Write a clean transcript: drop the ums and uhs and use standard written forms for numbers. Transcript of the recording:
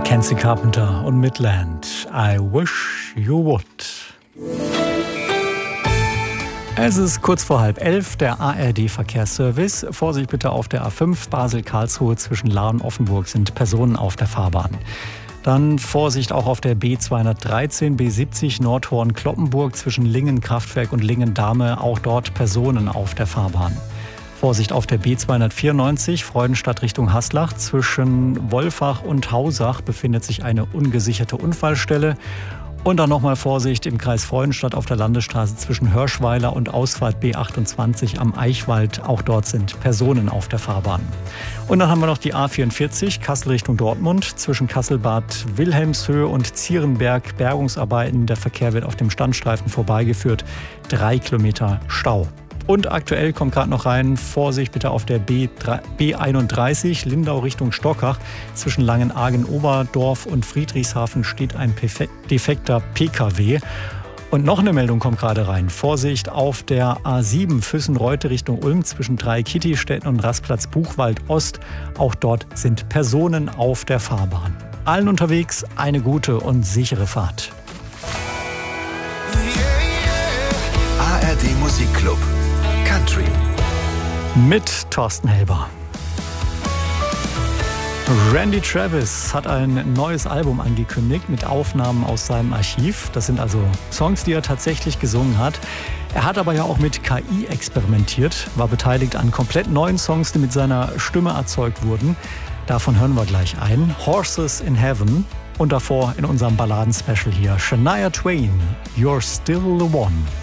Mackenzie Carpenter und Midland. I wish you would. Es ist kurz vor 10:30, der ARD-Verkehrsservice. Vorsicht bitte auf der A5 Basel-Karlsruhe zwischen Lahr und Offenburg sind Personen auf der Fahrbahn. Dann Vorsicht auch auf der B213, B70 Nordhorn-Kloppenburg zwischen Lingen-Kraftwerk und Lingen-Dahme. Auch dort Personen auf der Fahrbahn. Vorsicht auf der B294 Freudenstadt Richtung Haslach. Zwischen Wolfach und Hausach befindet sich eine ungesicherte Unfallstelle. Und dann nochmal Vorsicht im Kreis Freudenstadt auf der Landesstraße zwischen Hörschweiler und Ausfahrt B28 am Eichwald. Auch dort sind Personen auf der Fahrbahn. Und dann haben wir noch die A44 Kassel Richtung Dortmund. Zwischen Kasselbad Wilhelmshöhe und Zierenberg Bergungsarbeiten. Der Verkehr wird auf dem Standstreifen vorbeigeführt. 3 Kilometer Stau. Und aktuell kommt gerade noch rein, Vorsicht bitte auf der B31 Lindau Richtung Stockach. Zwischen Langenargen-Oberdorf und Friedrichshafen steht ein defekter PKW. Und noch eine Meldung kommt gerade rein. Vorsicht auf der A7 Füssen-Reute Richtung Ulm zwischen Dreikitty-Städten und Rastplatz Buchwald Ost. Auch dort sind Personen auf der Fahrbahn. Allen unterwegs eine gute und sichere Fahrt. ARD Musikclub Country mit Thorsten Helber. Randy Travis hat ein neues Album angekündigt mit Aufnahmen aus seinem Archiv. Das sind also Songs, die er tatsächlich gesungen hat. Er hat aber ja auch mit KI experimentiert, war beteiligt an komplett neuen Songs, die mit seiner Stimme erzeugt wurden. Davon hören wir gleich ein. Horses in Heaven und davor in unserem Balladen-Special hier Shania Twain, You're Still the One.